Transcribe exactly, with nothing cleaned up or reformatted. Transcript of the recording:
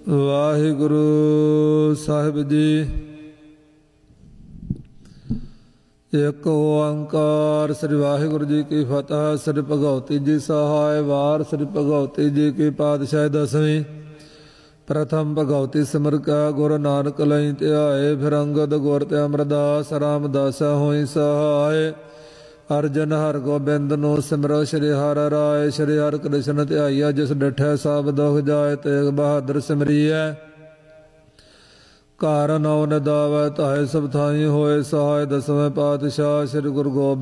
ਵਾਹਿਗੁਰੂ ਸਾਹਿਬ ਜੀ। ਇੱਕ ਓੰਕਾਰ ਸ੍ਰੀ ਵਾਹਿਗੁਰੂ ਜੀ ਕੀ ਫਤਿਹ। ਸ੍ਰੀ ਭਗਵਤੀ ਜੀ ਸਹਾਇ ਵਾਰ। ਸ੍ਰੀ ਭਗਵਤੀ ਜੀ ਕੀ ਪਾਤਸ਼ਾਹੀ ਦਸਵੀਂ। ਪ੍ਰਥਮ ਭਗਵਤੀ ਸਿਮਰ ਕਾ ਗੁਰੂ ਨਾਨਕ ਲਈ ਧਿਆਏ। ਫਿਰ ਅੰਗਦ ਗੁਰ ਤੇ ਅਮਰਦਾਸ ਰਾਮਦਾਸ ਹੋਈ ਸਹਾਇ। ਅਰਜਨ ਹਰ ਗੋਬਿੰਦ ਨੂੰ ਸਿਮਰੋ ਸ਼੍ਰੀ ਹਰਿ ਰਾਏ। ਸ਼੍ਰੀ ਹਰਿ ਕ੍ਰਿਸ਼ਨ ਧਿਆਈਆ ਜਿਸ ਡਿਠੈ ਸਭ ਦੁਖ ਜਾਏ। ਤੇਗ ਬਹਾਦਰ ਸਿਮਰੀਐ ਘਰ ਨੌ ਨਿਦਾਵੈ ਧਾਇ ਸਭ ਥਾਈ ਹੋਏ ਸਹਾਇ। ਦਸਵੇਂ ਪਾਤਸ਼ਾਹ ਸ੍ਰੀ ਗੁਰੂ ਗੋਬਿੰਦ